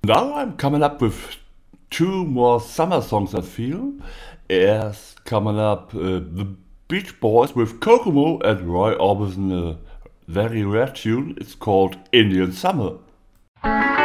Now I'm coming up with two more summer songs I feel. Erst coming up the Beach Boys with Kokomo and Roy Orbison, a very rare tune. It's called Indian Summer.